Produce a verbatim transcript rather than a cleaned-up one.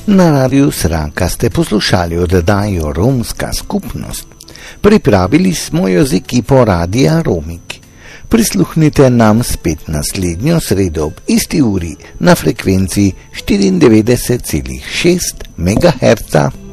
Na radiju Sranka ste poslušali oddajo Romska skupnost. Pripravili smo jo z ekipo Radia Romik. Prisluhnite nam spet naslednjo sredo ob isti uri na frekvenci štiriindevetdeset celih šest megaherca.